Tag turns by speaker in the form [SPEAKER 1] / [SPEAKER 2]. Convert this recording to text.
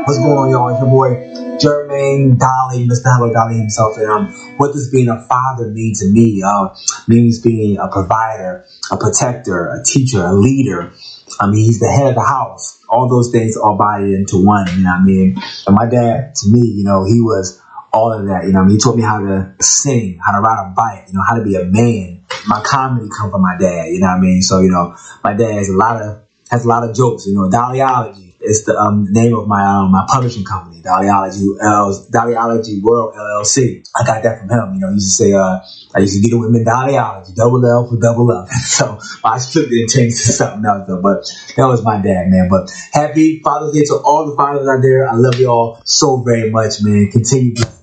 [SPEAKER 1] What's going on, y'all? It's your boy Jermaine Dolly, Mr. Hello Dolly himself, and what does being a father mean to me? Means being a provider, a protector, a teacher, a leader. I mean, he's the head of the house. All those things all body into one. You know what I mean? And my dad, to me, he was all of that. You know what I mean? He taught me how to sing, how to ride a bike, how to be a man. My comedy come from my dad. You know what I mean? So my dad has a lot of jokes. Dollyology. It's the name of my publishing company, Dollyology World LLC. I got that from him. He used to say, I used to get it with Dollyology, double L for double up. So I flipped it and changed to something else, though. But that was my dad, man. But happy Father's Day to all the fathers out there. I love you all so very much, man. Continue.